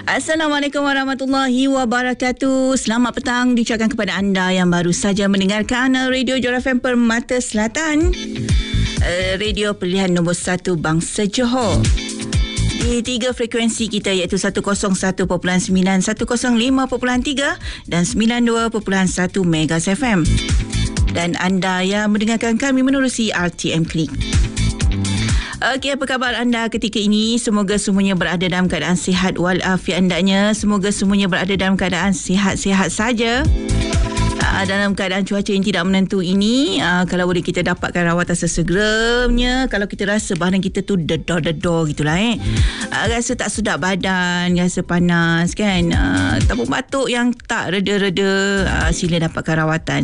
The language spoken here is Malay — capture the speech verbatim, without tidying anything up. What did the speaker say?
Assalamualaikum warahmatullahi wabarakatuh. Selamat petang diucapkan kepada anda yang baru saja mendengarkan Radio Johor F M Permata Selatan, uh, radio pilihan nombor satu bangsa Johor. Di tiga frekuensi kita iaitu seratus satu perpuluhan sembilan, seratus lima perpuluhan tiga dan sembilan puluh dua perpuluhan satu Megas F M. Dan anda yang mendengarkan kami menerusi R T M Klik. Okey, apa khabar anda ketika ini? Semoga semuanya berada dalam keadaan sihat walafiat hendaknya. Semoga semuanya berada dalam keadaan sihat-sihat saja. Uh, dalam keadaan cuaca yang tidak menentu ini, uh, kalau boleh kita dapatkan rawatan sesegeranya. Kalau kita rasa badan kita tu dedor-dedor gitulah eh. Uh, rasa tak sedap badan, rasa panas kan. Uh, tapuk batuk yang tak reda-reda, uh, sila dapatkan rawatan.